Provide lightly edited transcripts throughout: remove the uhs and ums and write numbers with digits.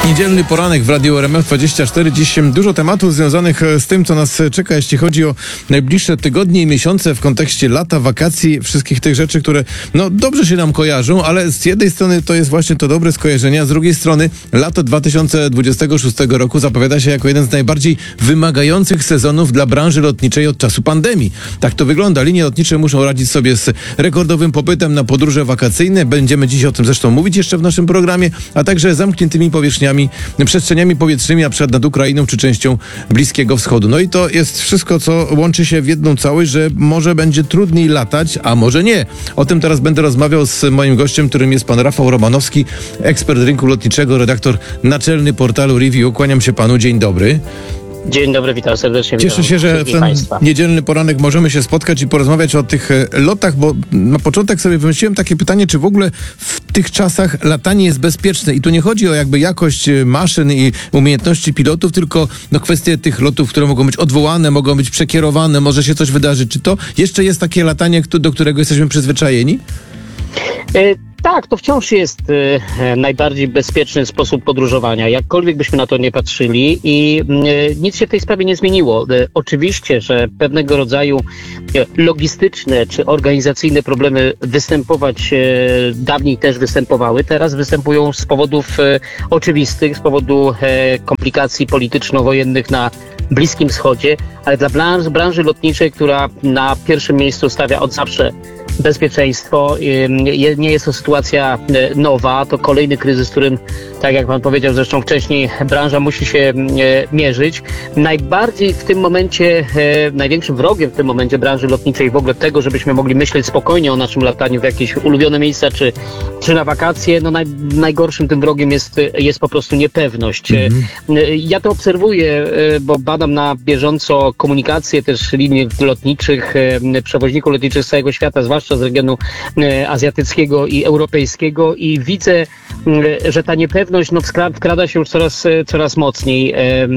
Niedzielny poranek w Radiu RMF24. Dziś dużo tematów związanych z tym, co nas czeka, jeśli chodzi o najbliższe tygodnie i miesiące w kontekście lata, wakacji, wszystkich tych rzeczy, które dobrze się nam kojarzą, ale z jednej strony to jest właśnie to dobre skojarzenie, a z drugiej strony lato 2026 roku zapowiada się jako jeden z najbardziej wymagających sezonów dla branży lotniczej od czasu pandemii. Tak to wygląda. Linie lotnicze muszą radzić sobie z rekordowym popytem na podróże wakacyjne. Będziemy dziś o tym zresztą mówić jeszcze w naszym programie, a także zamkniętymi przestrzeniami powietrznymi, na przykład nad Ukrainą czy częścią Bliskiego Wschodu. No i to jest wszystko, co łączy się w jedną całość, że może będzie trudniej latać, a może nie. O tym teraz będę rozmawiał z moim gościem, którym jest pan Rafał Romanowski, ekspert rynku lotniczego, redaktor naczelny portalu Review. Kłaniam się panu, dzień dobry. Dzień dobry, witam serdecznie. Cieszę się, że w ten niedzielny poranek możemy się spotkać i porozmawiać o tych lotach, bo na początek sobie wymyśliłem takie pytanie, czy w ogóle w tych czasach latanie jest bezpieczne. I tu nie chodzi o jakby jakość maszyn i umiejętności pilotów, tylko kwestie tych lotów, które mogą być odwołane, mogą być przekierowane, może się coś wydarzyć. Czy to jeszcze jest takie latanie, do którego jesteśmy przyzwyczajeni? Tak, to wciąż jest najbardziej bezpieczny sposób podróżowania, jakkolwiek byśmy na to nie patrzyli i nic się w tej sprawie nie zmieniło. Oczywiście, że pewnego rodzaju logistyczne czy organizacyjne problemy występować dawniej też występowały, teraz występują z powodów oczywistych, z powodu komplikacji polityczno-wojennych na Bliskim Wschodzie, ale dla branży lotniczej, która na pierwszym miejscu stawia od zawsze bezpieczeństwo, nie jest to sytuacja nowa, to kolejny kryzys, z którym, tak jak pan powiedział zresztą wcześniej, branża musi się mierzyć. Najbardziej w tym momencie, największym wrogiem w tym momencie branży lotniczej, w ogóle tego, żebyśmy mogli myśleć spokojnie o naszym lataniu w jakieś ulubione miejsca czy na wakacje, najgorszym tym wrogiem jest po prostu niepewność. Ja to obserwuję, bo badam na bieżąco komunikację też linii lotniczych, przewoźników lotniczych z całego świata, zwłaszcza z regionu azjatyckiego i europejskiego, i widzę, że ta niepewność wkrada się już coraz mocniej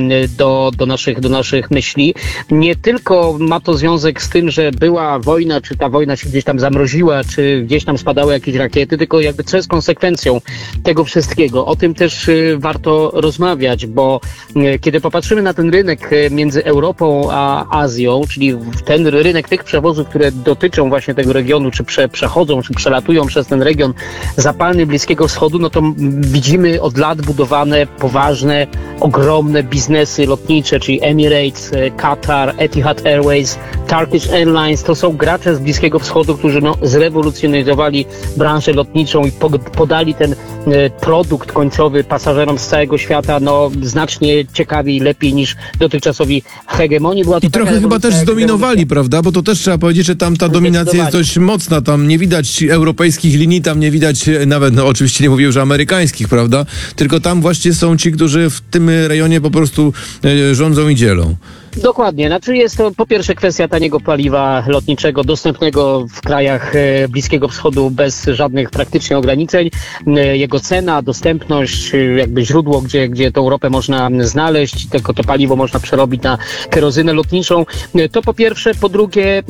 do naszych myśli. Nie tylko ma to związek z tym, że była wojna, czy ta wojna się gdzieś tam zamroziła, czy gdzieś tam spadały jakieś rakiety, tylko jakby co jest konsekwencją tego wszystkiego. O tym też warto rozmawiać, bo kiedy popatrzymy na ten rynek między Europą a Azją, czyli ten rynek tych przewozów, które dotyczą właśnie tego regionu, czy przechodzą, czy przelatują przez ten region zapalny Bliskiego Wschodu, to widzimy od lat budowane, poważne, ogromne biznesy lotnicze, czyli Emirates, Qatar, Etihad Airways, Turkish Airlines. To są gracze z Bliskiego Wschodu, którzy zrewolucjonizowali branżę lotniczą i podali ten produkt końcowy pasażerom z całego świata znacznie ciekawiej i lepiej niż dotychczasowi hegemonii. I trochę chyba też zdominowali, prawda? Bo to też trzeba powiedzieć, że tam ta dominacja jest dość mocna. Tam nie widać europejskich linii, tam nie widać nawet, oczywiście nie mówię już amerykańskich, prawda? Tylko tam właśnie są ci, którzy w tym rejonie po prostu rządzą i dzielą. Dokładnie. Jest to po pierwsze kwestia taniego paliwa lotniczego, dostępnego w krajach Bliskiego Wschodu bez żadnych praktycznie ograniczeń. Jego cena, dostępność, jakby źródło, gdzie tą ropę można znaleźć, tylko to paliwo można przerobić na kerozynę lotniczą. To po pierwsze. Po drugie,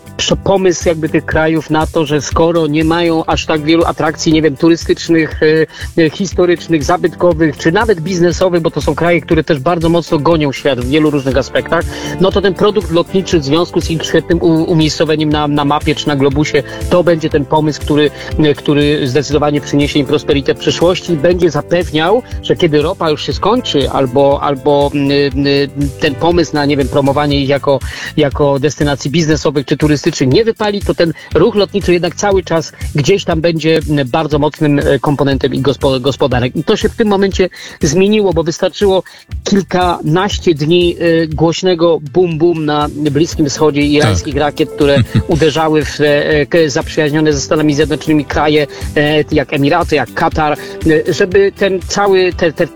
pomysł jakby tych krajów na to, że skoro nie mają aż tak wielu atrakcji, turystycznych, historycznych, zabytkowych, czy nawet biznesowych, bo to są kraje, które też bardzo mocno gonią świat w wielu różnych aspektach, to ten produkt lotniczy w związku z ich świetnym umiejscowieniem na mapie czy na globusie, to będzie ten pomysł, który zdecydowanie przyniesie im prosperitę w przyszłości i będzie zapewniał, że kiedy ropa już się skończy, albo ten pomysł na, promowanie ich jako destynacji biznesowych czy turystycznych nie wypali, to ten ruch lotniczy jednak cały czas gdzieś tam będzie bardzo mocnym komponentem ich gospodarek. I to się w tym momencie zmieniło, bo wystarczyło kilkanaście dni głośnego bum na Bliskim Wschodzie i irańskich rakiet, które uderzały w zaprzyjaźnione ze Stanami Zjednoczonymi kraje, jak Emiraty, jak Katar, żeby te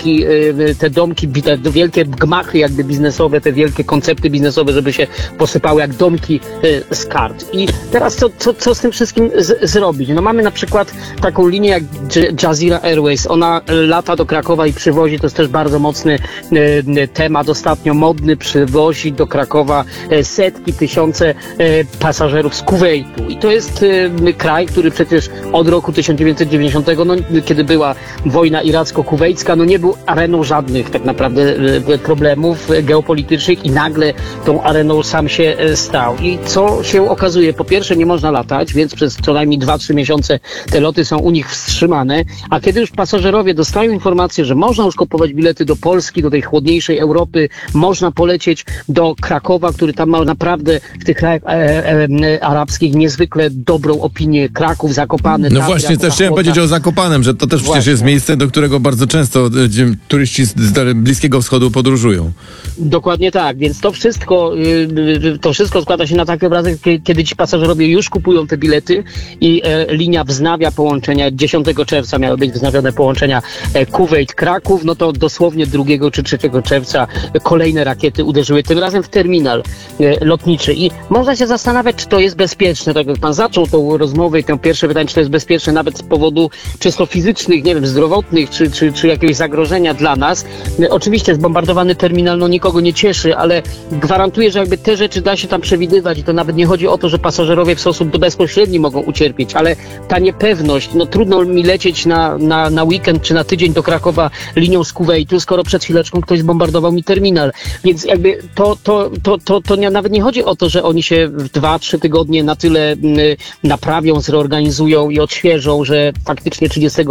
domki, te wielkie gmachy jakby biznesowe, te wielkie koncepty biznesowe, żeby się posypały jak domki z kart. I teraz co z tym wszystkim zrobić? No mamy na przykład taką linię jak Jazeera Airways. Ona lata do Krakowa i przywozi, to jest też bardzo mocny temat, ostatnio modny, przywozi do Krakowa setki, tysiące pasażerów z Kuwejtu. I to jest kraj, który przecież od roku 1990, no, kiedy była wojna iracko-kuwejska, no nie był areną żadnych tak naprawdę problemów geopolitycznych i nagle tą areną sam się stał. I co się okazuje? Po pierwsze, nie można latać, więc przez co najmniej 2-3 miesiące te loty są u nich wstrzymane, a kiedy już pasażerowie dostają informację, że można już kupować bilety do Polski, do tej chłodniejszej Europy, można polecieć do Krakowa, który tam ma naprawdę w tych krajach arabskich niezwykle dobrą opinię. Kraków, Zakopane. No właśnie, też chciałem powiedzieć o Zakopanem, że to też przecież jest miejsce, do którego bardzo często turyści z Bliskiego Wschodu podróżują. Dokładnie tak, więc to wszystko składa się na taki obrazek, kiedy ci pasażerowie już kupują te bilety i linia wznawia połączenia. 10 czerwca miały być wznowione połączenia Kuwejt-Kraków, no to dosłownie 2 czy 3 czerwca kolejne rakiety uderzyły, tym razem w terminal lotniczy. I można się zastanawiać, czy to jest bezpieczne. Tak jak pan zaczął tą rozmowę i tę pierwsze pytanie, czy to jest bezpieczne nawet z powodu czysto fizycznych, nie wiem, zdrowotnych, czy jakiegoś zagrożenia dla nas. Oczywiście zbombardowany terminal no nikogo nie cieszy, ale gwarantuję, że jakby te rzeczy da się tam przewidywać i to nawet nie chodzi o to, że pasażerowie w sposób bezpośredni mogą ucierpieć, ale ta niepewność, no trudno mi lecieć na weekend czy na tydzień do Krakowa linią z Kuwejtu, skoro przed chwileczką ktoś zbombardował mi terminal. Więc jakby to nawet nie chodzi o to, że oni się w 2-3 tygodnie na tyle naprawią, zreorganizują i odświeżą, że faktycznie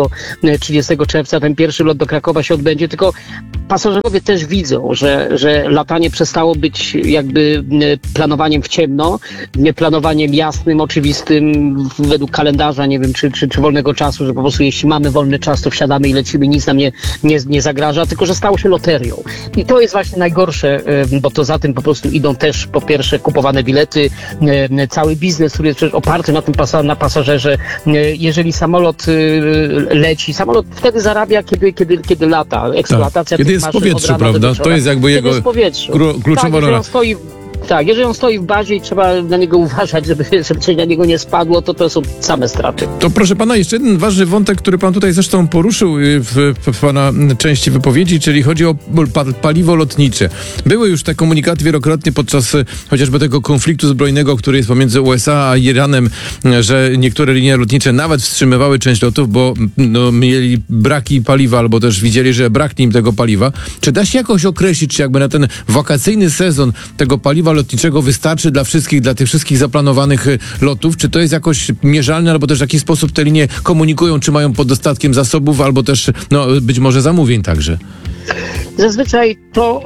30 czerwca ten pierwszy lot do Krakowa się odbędzie, tylko pasażerowie też widzą, że latanie przestało być jakby planowaniem w ciemno, nie planowaniem jasnym, oczywistym, według kalendarza, nie wiem, czy wolnego czasu, że po prostu jeśli mamy wolny czas, to wsiadamy i lecimy, nic nam nie zagraża, tylko że stało się loterią. I to jest właśnie najgorsze, bo to za tym po prostu idą też po pierwsze kupowane bilety, cały biznes, który jest przecież oparty na tym na pasażerze. Jeżeli samolot leci, samolot wtedy zarabia, kiedy lata. Eksploatacja kiedy jest w powietrzu, prawda? To jest jakby jego kluczowa rola. Jeżeli on stoi w bazie i trzeba na niego uważać, żeby coś na niego nie spadło, to są same straty. To proszę pana, jeszcze jeden ważny wątek, który pan tutaj zresztą poruszył w pana części wypowiedzi, czyli chodzi o paliwo lotnicze. Były już te komunikaty wielokrotnie podczas chociażby tego konfliktu zbrojnego, który jest pomiędzy USA a Iranem, że niektóre linie lotnicze nawet wstrzymywały część lotów, bo mieli braki paliwa, albo też widzieli, że braknie im tego paliwa. Czy da się jakoś określić, czy jakby na ten wakacyjny sezon tego paliwa lotniczego wystarczy dla tych wszystkich zaplanowanych lotów? Czy to jest jakoś mierzalne, albo też w jaki sposób te linie komunikują, czy mają pod dostatkiem zasobów, albo też być może zamówień także? Zazwyczaj to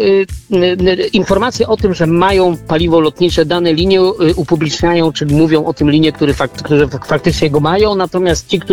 informacje o tym, że mają paliwo lotnicze, dane linie upubliczniają, czyli mówią o tym linie, które faktycznie go mają, natomiast ci,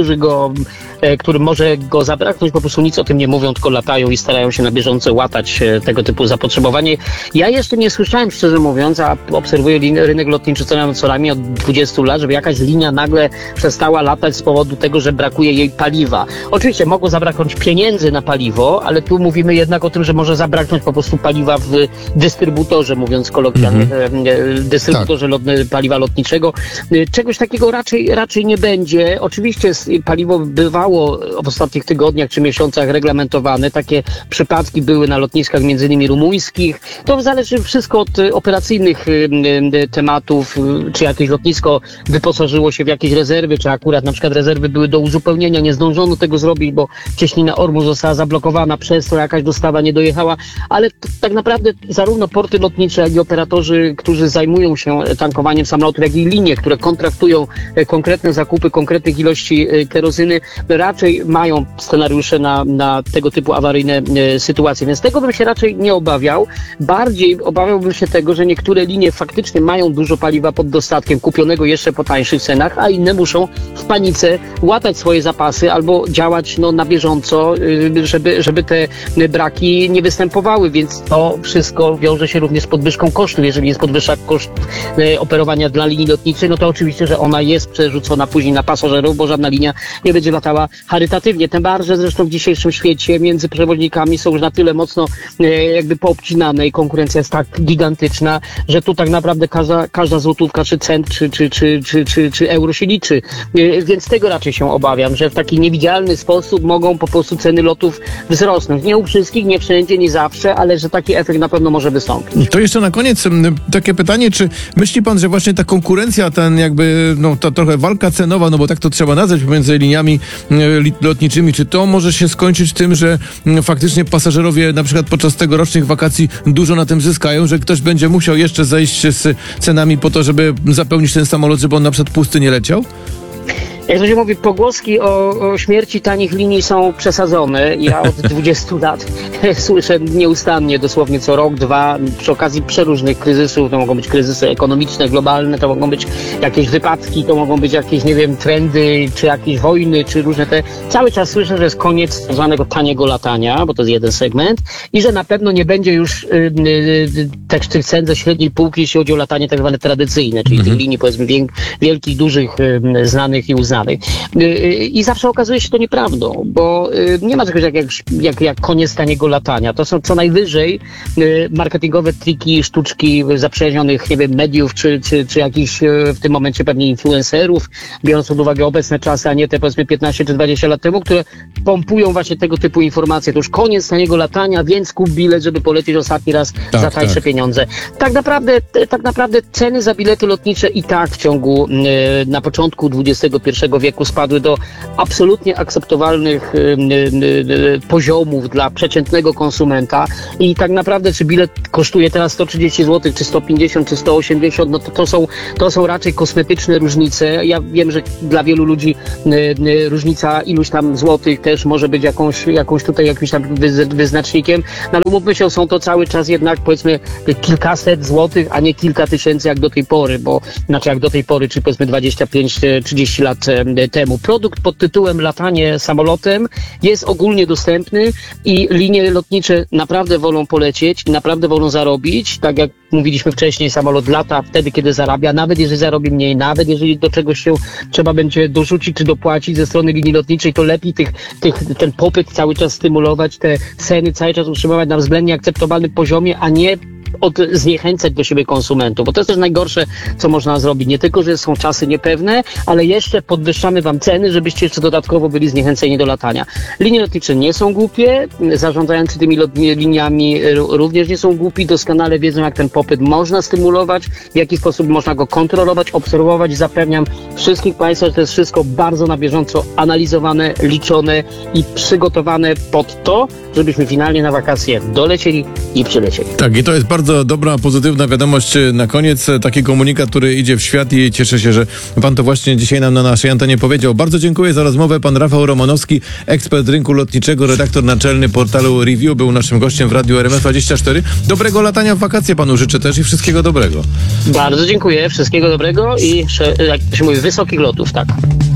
którym może go zabraknąć, po prostu nic o tym nie mówią, tylko latają i starają się na bieżąco łatać tego typu zapotrzebowanie. Ja jeszcze nie słyszałem, szczerze mówiąc, a obserwuję rynek lotniczy co najmniej od 20 lat, żeby jakaś linia nagle przestała latać z powodu tego, że brakuje jej paliwa. Oczywiście mogło zabraknąć pieniędzy na paliwo, ale tu mówimy jednak o tym, że może zabraknąć po prostu paliwa w dystrybutorze, mówiąc kolokwialnie, dystrybutorze paliwa lotniczego. Czegoś takiego raczej nie będzie. Oczywiście paliwo bywało w ostatnich tygodniach czy miesiącach reglamentowane. Takie przypadki były na lotniskach między innymi rumuńskich. To zależy wszystko od operacyjnych tematów, czy jakieś lotnisko wyposażyło się w jakieś rezerwy, czy akurat na przykład rezerwy były do uzupełnienia, nie zdążono tego zrobić, bo cieśnina Ormus została zablokowana, przez to jakaś dostawa nie dojechała, ale tak naprawdę zarówno porty lotnicze, jak i operatorzy, którzy zajmują się tankowaniem samolotów, jak i linie, które kontraktują konkretne zakupy, konkretnych ilości kerozyny, raczej mają scenariusze na tego typu awaryjne sytuacje, więc tego bym się raczej nie obawiał. Bardziej obawiałbym się tego, że niektóre linie faktycznie mają dużo paliwa pod dostatkiem, kupionego jeszcze po tańszych cenach, a inne muszą w panice łatać swoje zapasy albo działać na bieżąco, żeby te braki braki nie występowały, więc to wszystko wiąże się również z podwyżką kosztów. Jeżeli jest podwyżka kosztów operowania dla linii lotniczych, no to oczywiście, że ona jest przerzucona później na pasażerów, bo żadna linia nie będzie latała charytatywnie. Tym bardziej, że zresztą w dzisiejszym świecie między przewoźnikami są już na tyle mocno jakby poobcinane i konkurencja jest tak gigantyczna, że tu tak naprawdę każda złotówka, czy cent, czy euro się liczy. Więc tego raczej się obawiam, że w taki niewidzialny sposób mogą po prostu ceny lotów wzrosnąć. Nie u wszystkich, nie wszędzie, nie zawsze, ale że taki efekt na pewno może wystąpić. To jeszcze na koniec takie pytanie, czy myśli pan, że właśnie ta konkurencja, ten jakby, no ta trochę walka cenowa, no bo tak to trzeba nazwać, pomiędzy liniami lotniczymi, czy to może się skończyć tym, że faktycznie pasażerowie na przykład podczas tegorocznych wakacji dużo na tym zyskają, że ktoś będzie musiał jeszcze zejść z cenami po to, żeby zapełnić ten samolot, żeby on na przykład pusty nie leciał? Jak to się mówi, pogłoski o śmierci tanich linii są przesadzone. Ja od 20 lat słyszę nieustannie, dosłownie co rok, dwa, przy okazji przeróżnych kryzysów. To mogą być kryzysy ekonomiczne, globalne, to mogą być jakieś wypadki, to mogą być jakieś, nie wiem, trendy, czy jakieś wojny, czy różne te. Cały czas słyszę, że jest koniec tak zwanego taniego latania, bo to jest jeden segment, i że na pewno nie będzie już tych cen ze średniej półki, jeśli chodzi o latanie tak zwane tradycyjne, czyli tych linii, powiedzmy, wielkich, dużych, znanych i uznanych. I zawsze okazuje się to nieprawdą, bo nie ma czegoś jak koniec taniego latania. To są co najwyżej marketingowe triki, sztuczki zaprzyjaźnionych, nie wiem, mediów, czy jakichś w tym momencie pewnie influencerów, biorąc pod uwagę obecne czasy, a nie te powiedzmy 15 czy 20 lat temu, które pompują właśnie tego typu informacje. To już koniec taniego latania, więc kup bilet, żeby polecieć ostatni raz za tańsze pieniądze. Tak naprawdę ceny za bilety lotnicze i tak w ciągu na początku XXI wieku spadły do absolutnie akceptowalnych poziomów dla przeciętnego konsumenta i tak naprawdę czy bilet kosztuje teraz 130 zł, czy 150, czy 180, no to są raczej kosmetyczne różnice. Ja wiem, że dla wielu ludzi różnica iluś tam złotych też może być jakimś tam wyznacznikiem, no ale umówmy się, są to cały czas jednak powiedzmy kilkaset złotych, a nie kilka tysięcy jak do tej pory, czy powiedzmy 25-30 lat temu. Produkt pod tytułem latanie samolotem jest ogólnie dostępny i linie lotnicze naprawdę wolą polecieć, naprawdę wolą zarobić. Tak jak mówiliśmy wcześniej, samolot lata wtedy, kiedy zarabia, nawet jeżeli zarobi mniej, nawet jeżeli do czegoś się trzeba będzie dorzucić czy dopłacić ze strony linii lotniczej, to lepiej ten popyt cały czas stymulować, te ceny cały czas utrzymywać na względnie akceptowalnym poziomie, a nie zniechęcać do siebie konsumentów, bo to jest też najgorsze, co można zrobić. Nie tylko, że są czasy niepewne, ale jeszcze podwyższamy wam ceny, żebyście jeszcze dodatkowo byli zniechęceni do latania. Linie lotnicze nie są głupie, zarządzający tymi liniami również nie są głupi, doskonale wiedzą, jak ten popyt można stymulować, w jaki sposób można go kontrolować, obserwować i zapewniam wszystkich Państwa, że to jest wszystko bardzo na bieżąco analizowane, liczone i przygotowane pod to, żebyśmy finalnie na wakacje dolecieli i przylecieli. Tak, i to jest bardzo dobra, pozytywna wiadomość na koniec. Taki komunikat, który idzie w świat i cieszę się, że pan to właśnie dzisiaj nam na naszej antenie powiedział. Bardzo dziękuję za rozmowę. Pan Rafał Romanowski, ekspert rynku lotniczego, redaktor naczelny portalu Review, był naszym gościem w Radiu RMF24. Dobrego latania w wakacje panu życzę też i wszystkiego dobrego. Bardzo dziękuję, wszystkiego dobrego i, jak to się mówi, wysokich lotów, tak.